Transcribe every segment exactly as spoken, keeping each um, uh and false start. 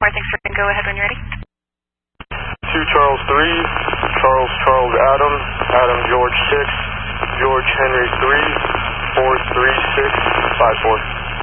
Thanks for go ahead when you're ready. two Charles three, Charles Charles Adam, Adam George six, George Henry three, four three six five four.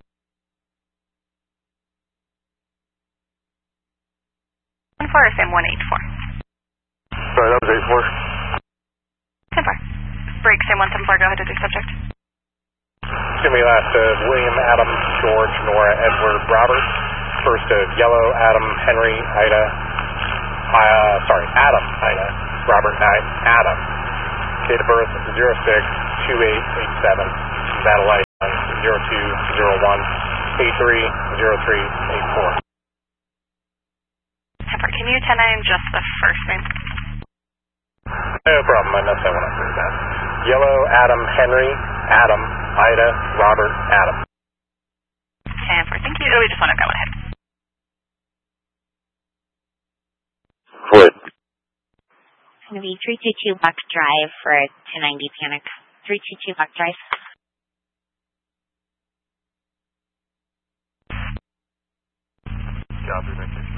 one four or same one eight four? Sorry, that was eight four. ten four. Break, same one seven four, go ahead with your subject. Give me last uh, William, Adam, George, Nora, Edward, Robert. First uh, Yellow, Adam, Henry, Ida, uh, sorry, Adam, Ida, Robert, Knight, Adam. Date of birth zero six two eight eight seven. Satellite zero two zero one eight three zero three eight four. ten four, can you ten nine just the first name? No problem, I messed that one up pretty bad. Yellow, Adam, Henry, Adam, Ida, Robert, Adam. ten four, thank you. Oh, we just want to go ahead. What? It's going to be three two two Buck Drive for two ninety Panic. three two two Buck Drive. Copy, thank you.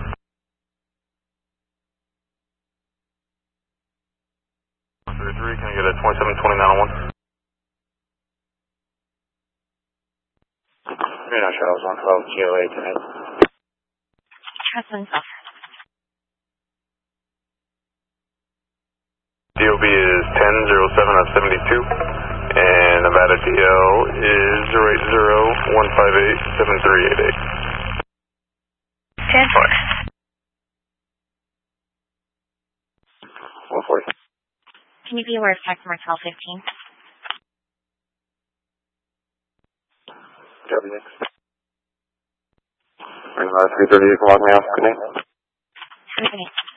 one three three, can I get a twenty-seven twenty-nine oh one? Reno Charles one twelve G O A tonight. Trust oneself. D O B is ten zero seven of seventy-two, and Nevada D L is zero eight zero one five eight seven three eight eight. ten four. one four. Can you be aware of Tech Martel fifteen? W X. Ring three thirty, you can log me off. Good night. Have a good night.